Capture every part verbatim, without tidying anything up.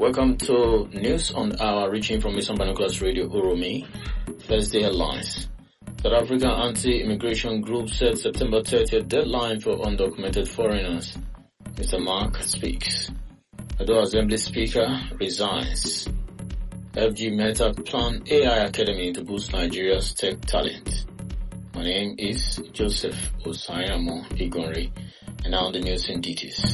Welcome to News on Hour, reaching from Mission Binoculars Radio Uromi. Thursday headlines. South Africa anti-immigration group set September thirtieth deadline for undocumented foreigners. Mister Mark speaks. Ado Assembly Speaker resigns. F G Meta plan A I Academy to boost Nigeria's tech talent. My name is Joseph Osayamo Igonri, and now the news in details.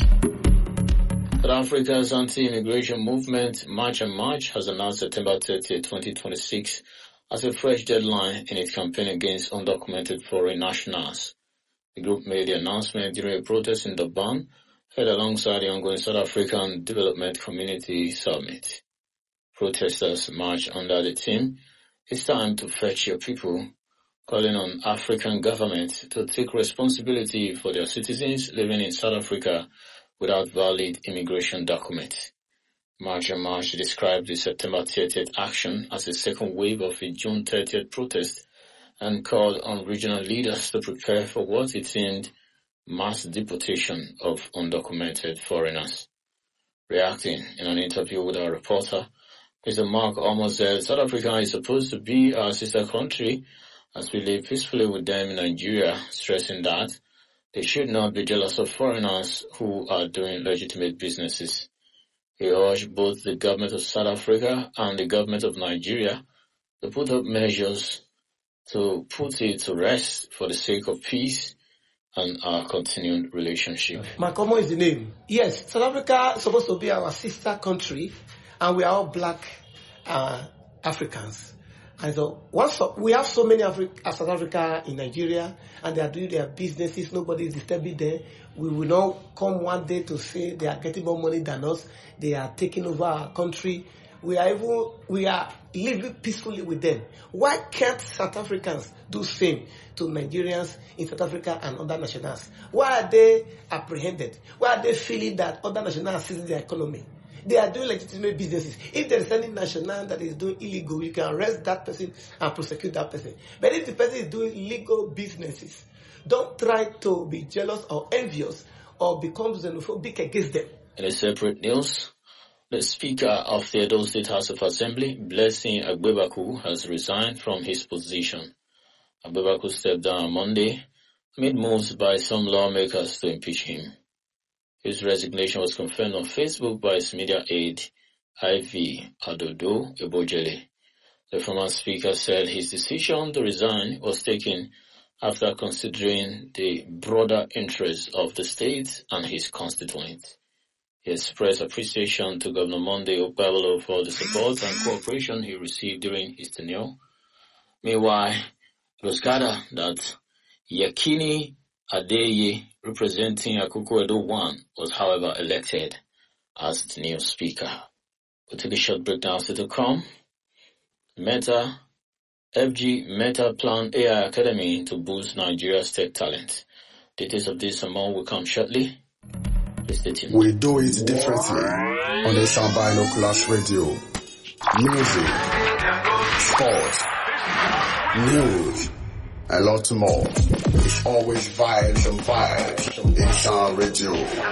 South Africa's anti-immigration movement, March and March, has announced September thirtieth, twenty twenty-six as a fresh deadline in its campaign against undocumented foreign nationals. The group made the announcement during a protest in Durban, held alongside the ongoing South African Development Community Summit. Protesters marched under the theme, "It's time to fetch your people," calling on African governments to take responsibility for their citizens living in South Africa without valid immigration documents. March and March described the September thirtieth action as a second wave of a June thirtieth protest and called on regional leaders to prepare for what it seemed mass deportation of undocumented foreigners. Reacting in an interview with our reporter, Mister Mark almost said South Africa is supposed to be our sister country as we live peacefully with them in Nigeria, stressing that they should not be jealous of foreigners who are doing legitimate businesses. He urged both the government of South Africa and the government of Nigeria to put up measures to put it to rest for the sake of peace and our continued relationship. Makomo is the name. Yes, South Africa is supposed to be our sister country, and we are all black uh, Africans. And so once we have so many Afri- South Africa in Nigeria, and they are doing their businesses, nobody is disturbing them. We will not come one day to say they are getting more money than us. They are taking over our country. We are even we are living peacefully with them. Why can't South Africans do the same to Nigerians in South Africa and other nationals? Why are they apprehended? Why are they feeling that other nationals are seizing their economy? They are doing legitimate businesses. If there is any national that is doing illegal, you can arrest that person and prosecute that person. But if the person is doing legal businesses, don't try to be jealous or envious or become xenophobic against them. In a separate news, the Speaker of the Edo State House of Assembly, Blessing Agbebaku, has resigned from his position. Agbebaku stepped down on Monday amid moves by some lawmakers to impeach him. His resignation was confirmed on Facebook by his media aide, Ivy Adodo Ebojele. The former speaker said his decision to resign was taken after considering the broader interests of the state and his constituents. He expressed appreciation to Governor Monday Okpebholo for the support and cooperation he received during his tenure. Meanwhile, it was gathered that Yakini Adeye, representing Akoko Edo one, was however elected as the new speaker. We'll take a short break now to come. Meta, F G Meta plan A I Academy to boost Nigeria's tech talent. Details of this and more will come shortly. Please stay tuned. We do it differently on the Sound Binoculars Radio. Music, sports, news, a lot more. It's always vibes and vibes in Sound Radio.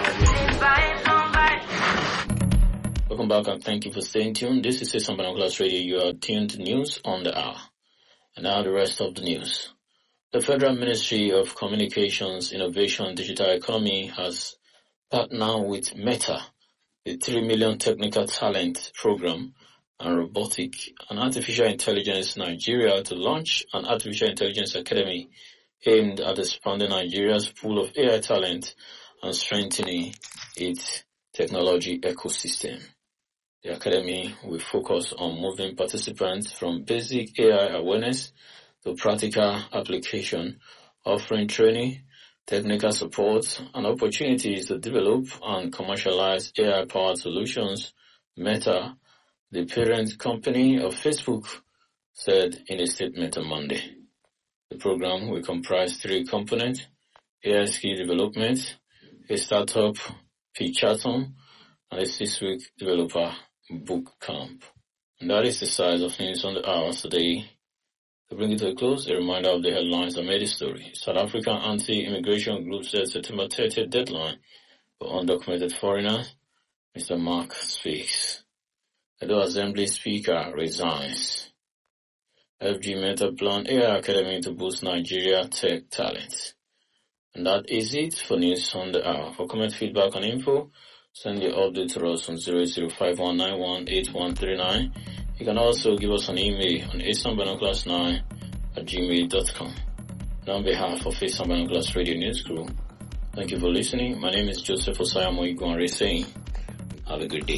Welcome back and thank you for staying tuned. This is Sound Binoculars Radio. You are tuned to News on the Hour. And now the rest of the news. The Federal Ministry of Communications, Innovation and Digital Economy has partnered with Meta, the three million Technical Talent Program, and Robotic and Artificial Intelligence Nigeria to launch an Artificial Intelligence Academy aimed at expanding Nigeria's pool of A I talent and strengthening its technology ecosystem. The Academy will focus on moving participants from basic A I awareness to practical application, offering training, technical support, and opportunities to develop and commercialize A I-powered solutions. Meta, the parent company of Facebook, said in a statement on Monday. The program will comprise three components: A I skill development, a startup pitch and a six-week developer boot camp. And that is the size of News on the Hour today. To bring it to a close, a reminder of the headlines that made the story. South African anti-immigration group said September thirtieth deadline for undocumented foreigners. Mister Mark speaks. Edo Assembly Speaker resigns. F G Meta plan A I Academy to boost Nigeria tech talent. And that is it for news on the hour. For comment, feedback, and info, send your update to us on zero zero five one nine one eight one three nine. You can also give us an email on asan binoculars nine at gmail dot com. And on behalf of Asan Binoculars Radio News Crew, thank you for listening. My name is Joseph Osayamo Igwanre saying, have a good day.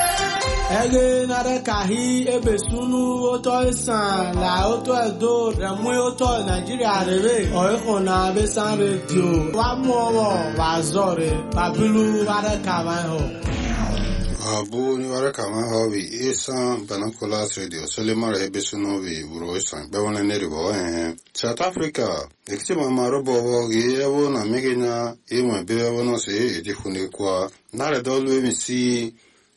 Ege nare kahi ebesunu oto isan la oto edo remu oto Nigeria rebe oiko na besan radio wa mo wa zore babilu ware kama ho abu ni ware kama ho bi Asan Binoculars Radio solemare ebesunu bi buro isan be wona ne ribo eh South Africa ekiti mama robo wo ge ewo na megina e mo be ewo no se e di fune kwa nare do lu mi si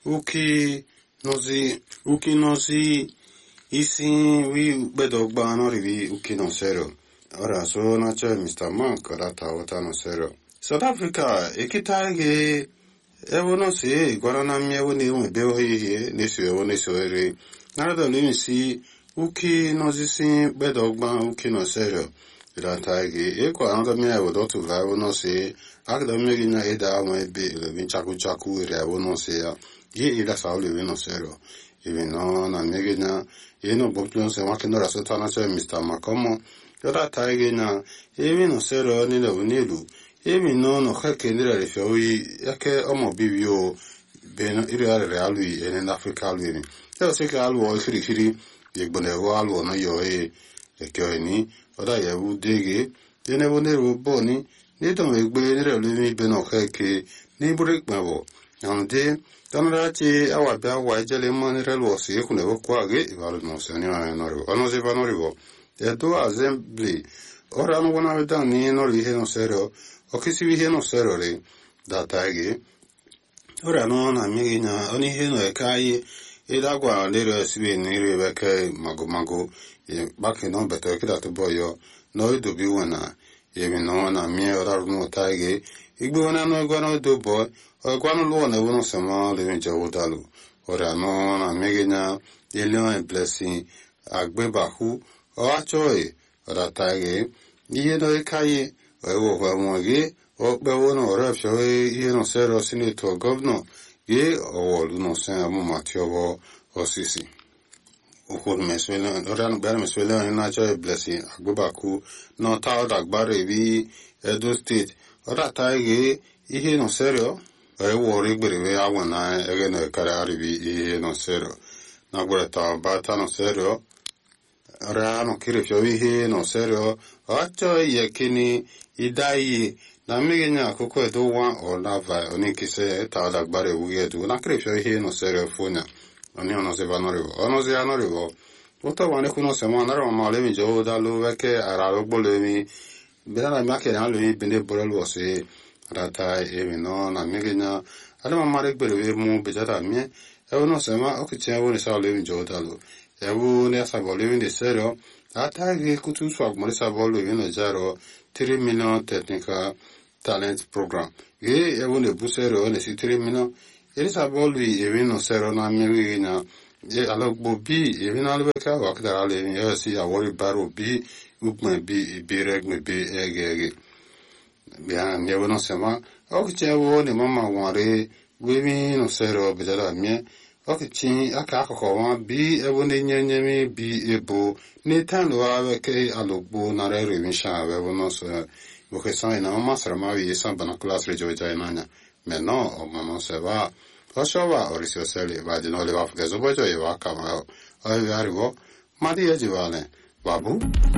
uki nozi uki nozi isi wi bedo gba no rivi uki no sero ora so na che Mister Mark rata wata no sero South Africa ekita ge ewo no se gwara na mi ewo ni mo be o ye ni se ewo ni so ere nare do lu mi si uki nozi si bedo gba uki no sero rata ge e kwa anga mi ewo do tu ga ewo no se agda mi gi na eda mo be le bin chaku chaku ere ewo no se ya ye ida saule we no sero even no na megina ye no boplo se wa kendo raso tana se Mister Makomo yoda taige na ye no sero ni le unilu ye mi no no khake ni re fewi yake omo bibio be no ire are realui en Africa lui yo se ka alu o khiri khiri ye gbone wo alu no yo e e kyo ni oda ye u dege ye ne woni ro boni ni to me gbe ni re lu mi be no khake ni break ma bo ande Tanrachi awabia wajele monere losi kune wokwage ivalu no seni wa norivo ono se va norivo e do assembly ora no wana veda ni no rihe no sero o kisi vihe no sero re datagi ora no na migina oni he no ekai e dagwa lero sibe ni re beke mago mago e bake no beto kida to boyo no do bi wana e mi no na mi ora no taigi igbo wana no gwa no do boy Ogwanu luo na uno sama le vinja udalu. Ora no na megina yelion e blessing agbe bahu o achoe ora tage iye no ekaye o wa moge o be wono ora fioe iye no sero senator governor ye o lu no sen amu matiobo osisi. Ukun meswele ora no ber meswele na achoe blessing agbe bahu no ta dagbare bi Edo state ora tage iye no sero e wori gbere awu na ege no kare aribi ihe no sero na gbere ta bata no sero ra no kire fio ihe no sero acho ye kini idai na migenya akoko edo wa o lava oni kise ta da gbare wuye du na kire fio ihe no sero funya oni ono se vanorivo ono se anorivo ota wane kuno se ma na ma le mi jo da lu weke ara lo bole mi bela ma ke na lu mi bende borelo se rata evi no na megina ale ma mare gbere mu bejara mi e wono sema o kitia woni sa le mi jodalu e wo ne sa bo le mi sero ata ge kutu so agmo sa bo le mi no jaro three million technical talent program ge e wo ne bu sero ne si three million e sa bo le e no sero na megina e alo bo bi e na le ka wa ka le mi e si a wori baro bi upme bi bi reg me bi ege ege bia mi wono sema o che wo ne mama ware we mi no sero bejara mi o che chi aka akoko wa bi e wo ne nyenye mi bi ebo ne tan lo ave ke alogbo na re re mi sha we wono so o che sai na mama sera ma vi Asan Binoculars Radio jainanya me no o mama se va o so va o risio seli va di no le va che so poi jo va kama o arrivo ma di e jivale babu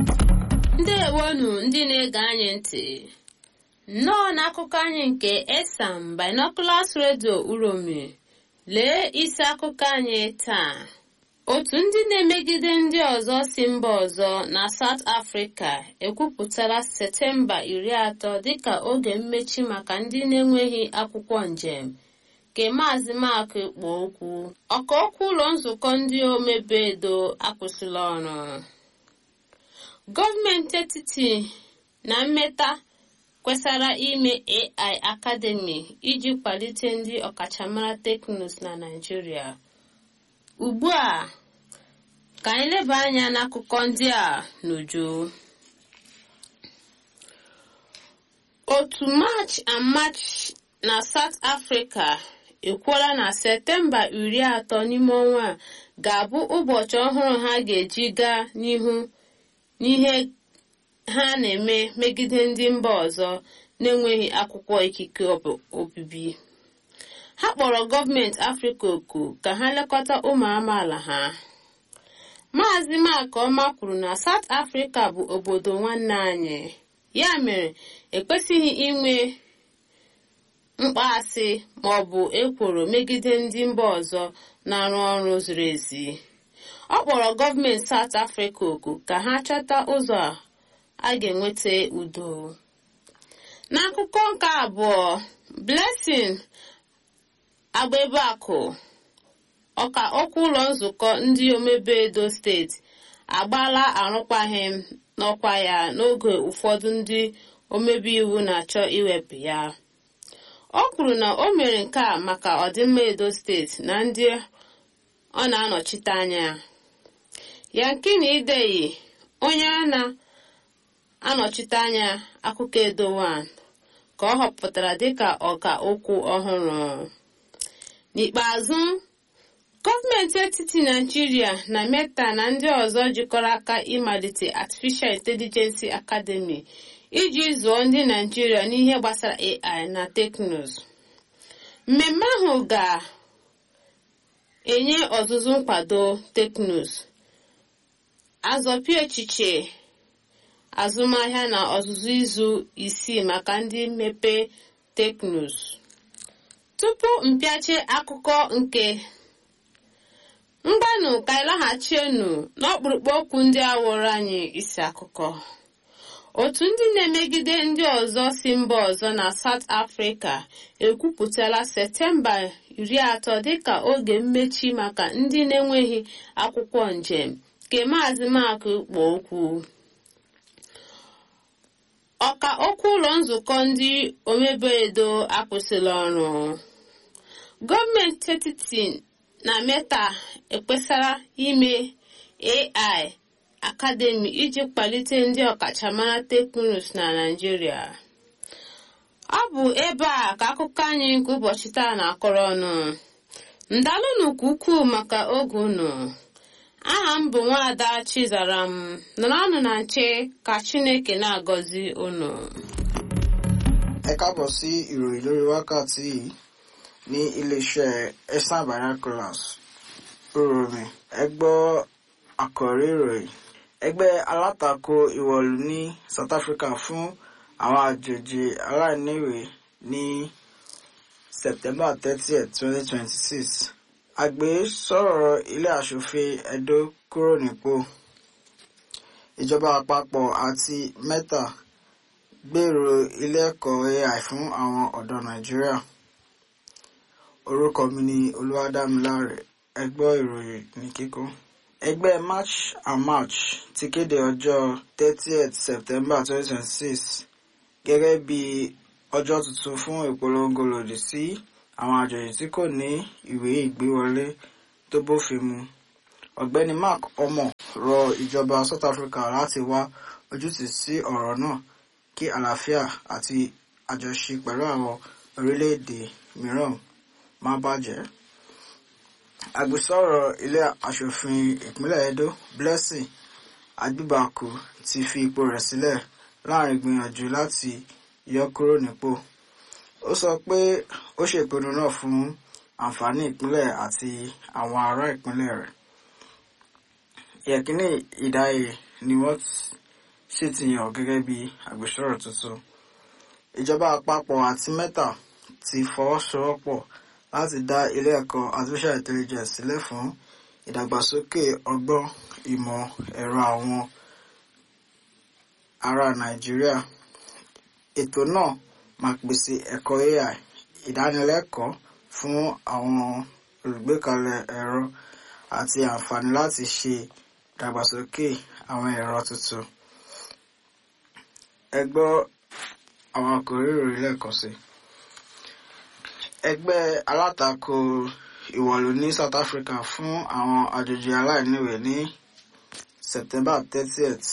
ndewonu ndị na-ege anyị ntị nnọọ n'akụkọ anyị nke Asan Binoculars Radio Uromi lee isi akụkọ anyị taa. Otu ndị na-emegide ndị ọzọ si mba ọzọ na South Africa ekwupụtara Septemba iri atọ dịka oge mmechi maka ndị na-enweghị akwụkwọ njem nke Maazị Mark kpọ okwu. Ọka okwu ụlọ nzukọ ndị omebe edo akwụsịla ọrụ. Gọọmenti etiti na mmeta kwesara ime A I Academy iji kwalite ndị ọkachamara teknụzụ na Nigeria. ugbu a ka anyị leba anya n'akụkọ ndị a n'uju. Otu March and March na South Africa ekwuola na Septemba iri atọ n'ime ọnwa a ga-abụ ụbọchị ọhụrụ ha ga-eji gaa n'ihu n'ihe ha na-eme megide ndị mba ọzọ na-enweghị akwụkwọ ikike obibi. Ha kpọrọ gọọmenti Afrịka oku ka ha lekọta ụmụ amaala ha. Maazị Makoma kwuru na South Africa bụ obodo nwanne anyị, ya mere ekwesịghị inwe mkpaasị ma ọ bụ ekworo megide ndị mba ọzọ na-arụ ọrụ ziri ezi. Ọ kpọrọ gọọmenti South Africa oku ka ha chọta ụzọ a ga-enweta udo. N'akụkọ nke abụọ, Blessing Agbebeakụ, ọka okwu ụlọ nzukọ ndị omebe Edo steeti, agbaala arụkwaghịm n'ọkwa ya n'oge ụfọdụ ndị omebe iwu na-achọ iwepụ ya. O kwuru na o mere nke a maka ọdịmma Edo steeti na ndị ọ na-anọchite anya. Yankini Ideyi, onye a na-anọchite anya akụkọ Edo one, ka ọ họpụtara dịka ọka okwu ọhụrụ. N'ikpeazụ, gọọmenti etiti Naịjirịa na Meta na ndị ọzọ jikọrọ aka ịmalite Artificial Intelligence Academy iji zụọ ndị Naịjirịa n'ihe gbasara A I na teknụzụ. Mmemme ahụ ga-enye ọzụzụ nkwado teknụzụ, azọpị echiche azụmahịa na ọzụzụ izu isii maka ndị mmepe teknụzụ. Tupu mpịache akụkọ nke mgbanụ ka ịlaghachienu n'ọkpụrụkpụ okwu ndị awụrụ anyị isi akụkọ. Otu ndị na-emegide ndị ọzọ si mba ọzọ na South Africa ekwupụtala Septemba iri atọ dịka oge mmechi maka ndị na-enweghị akwụkwọ njem, nke Maazị Mark kpọ okwu. Ọka okwu ụlọ nzukọ ndị omebe Edo akwụsịla ọrụ. Gọọmenti etiti na Meta ekpesara ime A I Academy iji kwalite ndị ọkachamara teknụzụ na Naịjirịa. Ọ bụ ebe a ka akụkọ anyị nke ụbọchị taa na-akọrọ ọnụ. Ndalụnụ ka ukwuu maka oge unu. Aha m bụ Nwaada Chizaram, nọrọnụ na nche ka Chineke na-agọzi unu. Ẹ káàbọ̀ sí ìròyìn lórí wákàtí yìí ní iléeṣẹ́ Eastern Binoculars Uromi. Ẹ gbọ́ àkòrí ìròyìn. Ẹgbẹ́ alátakò ìwọ̀lú ní South Africa fún àwọn àjèjì aláìníwèé ní September thirtieth twenty twenty-six. Àgbẹ̀ sọ̀rọ̀ ilé aṣòfin Edo kúrò nípò. Ìjọba àpapọ̀ àti Meta gbèrò ilé ẹ̀kọ́ A I fún àwọn ọ̀dọ́ Nàìjíríà. Orúkọ mi ni Olúwadámiláre. Ẹ gbọ́ ìròyìn ní kíkún. Ẹgbẹ́ March and March ti kéde ọjọ́ thirtieth September twenty twenty-six gẹ́gẹ́ bí ọjọ́ tuntun fún ìpolongo lòdì sí àwọn àjòjì tí kò ní ìwé ìgbéwọlé tó bófin mu. Ọ̀gbẹ́ni Mark Omo rọ ìjọba South Africa láti wá ojútùú sí ọ̀rọ̀ náà kí àlàáfíà àti àjọṣe pẹ̀lú àwọn orílẹ̀-èdè mìíràn má bàjẹ́. Agbẹjọ́rò ilé aṣòfin ìpínlẹ̀ Edo, Blessing Agbebeakụ, ti fi ipò rẹ̀ sílẹ̀ láàrin ìgbìyànjú láti yọ kúrò nípò. Ó sọ pé ó ṣe ìpinnu náà fún àǹfààní ìpínlẹ̀ àti àwọn ará ìpínlẹ̀ rẹ̀. Yẹ̀kínní Ìdáyé ni wọ́n sì ti yàn gẹ́gẹ́ bí agbẹjọ́rò tuntun. Ìjọba àpapọ̀ àti Meta ti fọwọ́sowọ́pọ̀ láti dá ilé ẹ̀kọ́ Artificial Intelligence sílẹ̀ fún ìdàgbàsókè ọgbọ́n ìmọ̀ ẹ̀rọ àwọn ará Nàìjíríà. Ètò náà máa pèsè ẹ̀kọ́ A I, ìdánilẹ́kọ̀ọ́ fún àwọn olùgbékalẹ̀ ẹ̀rọ àti àǹfààní láti ṣe ìdàgbàsókè àwọn ẹ̀rọ tuntun. Ẹ gbọ́ àwọn àkòrí ìròyìn lẹ́ẹ̀kan sí. Ẹgbẹ́ alátakò ìwọ̀lú ní South Africa fún àwọn àjòjì aláìníwèé ní September thirtieth.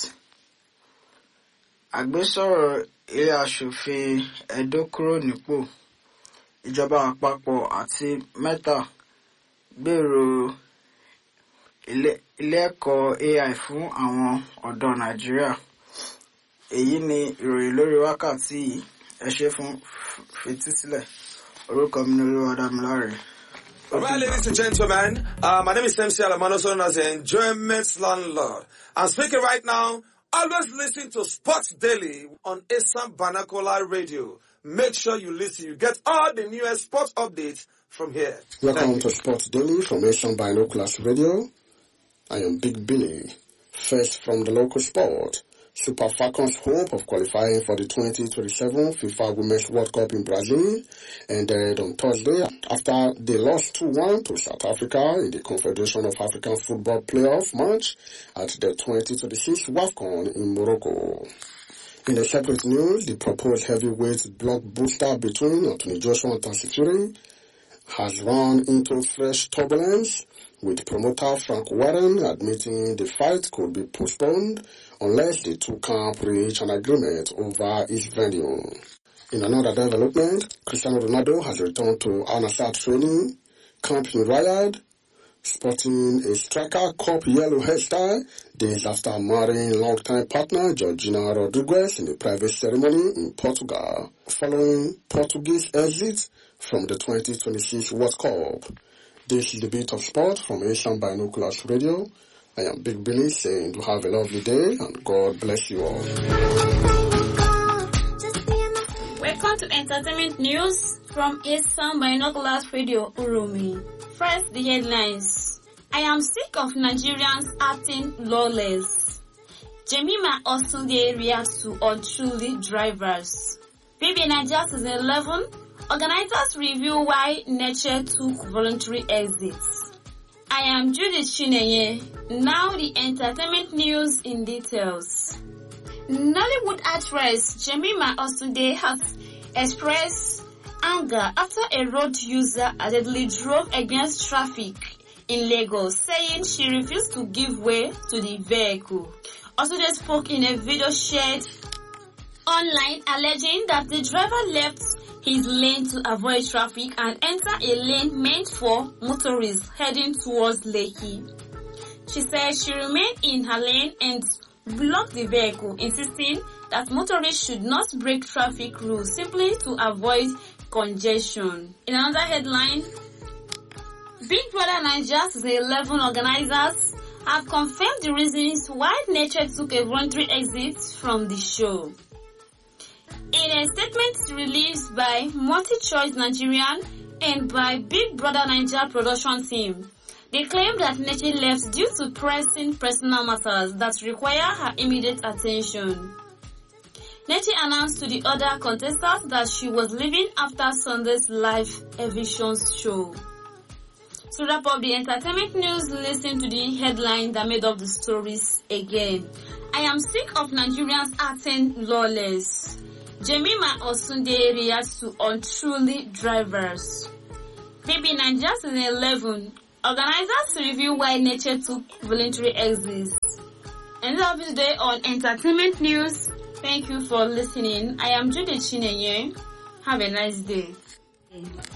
Àgbésọ̀rọ̀ ilé aṣòfin Edo kúrò nípò. Ìjọba àpapọ̀ àti Meta gbèrò ilé ẹ̀kọ́ A I fún àwọn ọ̀dọ́ Nàìjíríà. Èyí ni ìròyìn lórí wákàtí yìí. Ẹ ṣé fún fetísílẹ̀. Orúkọ mi ni Olúwadámiláre. All right, ladies and gentlemen, uh, my name is M C Alamano, known as the Enjoyment Landlord. I'm speaking right now. Always listen to Sports Daily on Esan Banakola Radio. Make sure you listen. You get all the newest sports updates from here. Welcome to Sports Daily from Esan Binoculars Radio. I am Big Billy. First from the local sport. Super Falcons' hope of qualifying for the twenty twenty-seven FIFA Women's World Cup in Brazil ended on Thursday after they lost two one to South Africa in the Confederation of African Football playoff match at the twenty twenty-six WAFCON in Morocco. In the separate news, the proposed heavyweight blockbuster between Anthony Joshua and Tyson Fury has run into fresh turbulence, with promoter Frank Warren admitting the fight could be postponed unless the two camps reach an agreement over its venue. In another development, Cristiano Ronaldo has returned to Al Nassr training camp in Riyadh, sporting a striker cup yellow hairstyle days after marrying longtime partner Georgina Rodriguez in a private ceremony in Portugal, following Portuguese exit from the twenty twenty-six World Cup. This is the Beat of Sport from Esan Binoculars Radio. I am Big Billy saying to have a lovely day and God bless you all. Welcome to Entertainment News from Esan Binoculars Radio Urumi. First, the headlines. I am sick of Nigerians acting lawless. Jemima Osunde reacts to unruly drivers. B B Nigeria Season eleven. Organizers review why Nature took voluntary exits. I am Judith Chinenye. Now the entertainment news in details. Nollywood actress Jemima Osunde has expressed anger after a road user allegedly drove against traffic in Lagos, saying she refused to give way to the vehicle. Osunde spoke in a video shared online alleging that the driver left his lane to avoid traffic and enter a lane meant for motorists heading towards Lekki. She said she remained in her lane and blocked the vehicle, insisting that motorists should not break traffic rules simply to avoid congestion. In another headline, Big Brother Nigeria Season eleven organizers have confirmed the reasons why Nature took a voluntary exit from the show. In a statement released by MultiChoice Nigerian and by Big Brother Nigeria production team, they claim that Nature left due to pressing personal matters that require her immediate attention. Nature announced to the other contestants that she was leaving after Sunday's live Evisions show. To wrap up the entertainment news, listen to the headline that made up the stories again. I am sick of Nigerians acting lawless. Jemima Osunde reacts to unruly drivers. Baby Nigeria Season eleven. Organizers review why Nature took voluntary exits. And that'll be today on Entertainment News. Thank you for listening. I am Judith Chinenye. Have a nice day.